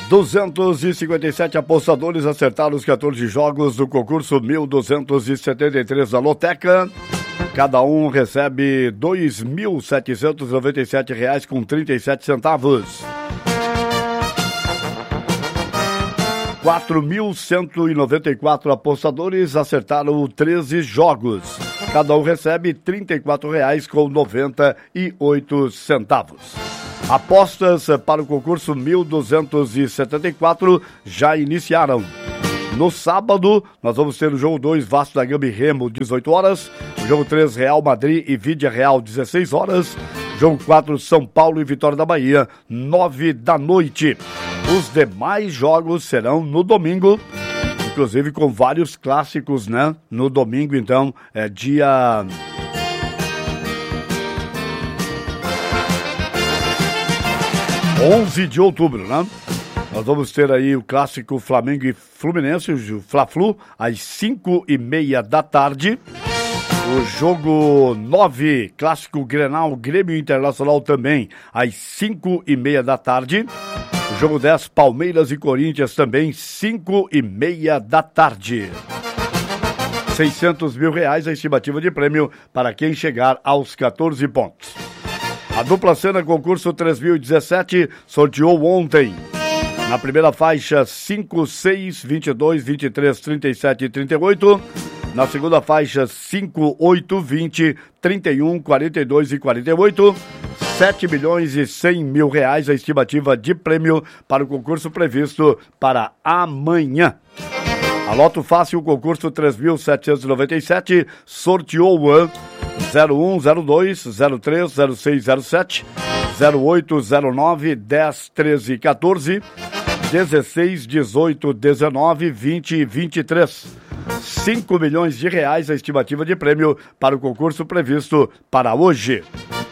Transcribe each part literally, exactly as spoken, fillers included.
duzentos e cinquenta e sete apostadores acertaram os quatorze jogos do concurso mil duzentos e setenta e três da Loteca. Cada um recebe dois mil setecentos e noventa e sete reais com trinta e sete centavos. quatro mil cento e noventa e quatro apostadores acertaram treze jogos. Cada um recebe trinta e quatro reais com noventa e oito centavos. Apostas para o concurso mil duzentos e setenta e quatro já iniciaram. No sábado, nós vamos ter o jogo dois, Vasco da Gama e Remo, dezoito horas. O jogo três, Real Madrid e Vídea Real, dezesseis horas. Jogo quatro, São Paulo e Vitória da Bahia, nove da noite. Os demais jogos serão no domingo, inclusive com vários clássicos, né? No domingo, então, é dia... onze de outubro, né? Nós vamos ter aí o clássico Flamengo e Fluminense, o Fla-Flu, às cinco e meia da tarde. O jogo nove, clássico Grenal, Grêmio Internacional também, às cinco e meia da tarde. O jogo dez, Palmeiras e Corinthians também, cinco e meia da tarde. seiscentos mil reais a estimativa de prêmio para quem chegar aos quatorze pontos. A dupla cena concurso três mil e dezessete sorteou ontem. Na primeira faixa, cinco, seis, vinte e dois, vinte e três, trinta e sete e trinta e oito. Na segunda faixa, cinco, oito, vinte, trinta e um, quarenta e dois e quarenta e oito. sete milhões e cem mil reais a estimativa de prêmio para o concurso previsto para amanhã. A Loto Fácil, o concurso três mil setecentos e noventa e sete, sorteou zero um, zero dois, zero três, zero seis, zero sete, zero oito, zero nove, dez, treze, quatorze, dezesseis, dezoito, dezenove, vinte e vinte e três. cinco milhões de reais a estimativa de prêmio para o concurso previsto para hoje.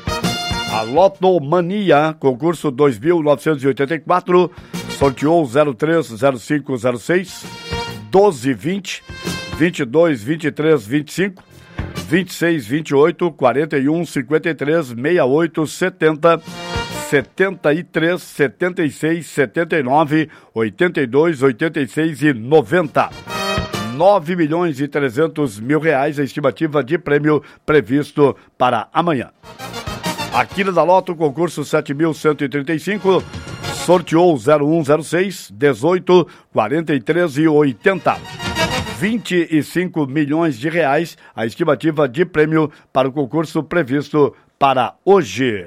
A Lotomania, concurso dois mil novecentos e oitenta e quatro, sorteou zero três, zero cinco, zero seis, doze, vinte, vinte e dois, vinte e três, vinte e cinco, vinte e seis, vinte e oito, quarenta e um, cinquenta e três, sessenta e oito, setenta, setenta e três, setenta e seis, setenta e nove, oitenta e dois, oitenta e seis e noventa. nove milhões e trezentos mil reais a estimativa de prêmio previsto para amanhã. Aqui na Loto, concurso sete mil cento e trinta e cinco, sorteou zero um, zero seis, dezoito, quarenta e três e oitenta. vinte e cinco milhões de reais a estimativa de prêmio para o concurso previsto para hoje.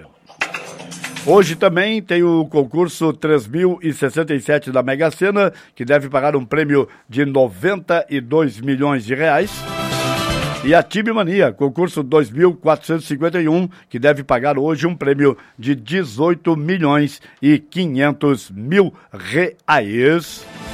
Hoje também tem o concurso três mil e sessenta e sete da Mega Sena, que deve pagar um prêmio de noventa e dois milhões de reais. E a Time Mania, concurso dois mil quatrocentos e cinquenta e um, que deve pagar hoje um prêmio de dezoito milhões e quinhentos mil reais.